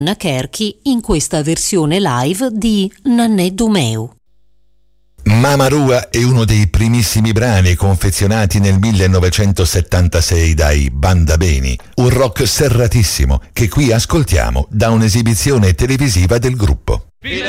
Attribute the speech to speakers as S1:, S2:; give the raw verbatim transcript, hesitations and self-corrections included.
S1: Kerchi in questa versione live di Nannè Dumeu.
S2: Mama Rua è uno dei primissimi brani confezionati nel millenovecentosettantasei dai Banda Beni, un rock serratissimo che qui ascoltiamo da un'esibizione televisiva del gruppo.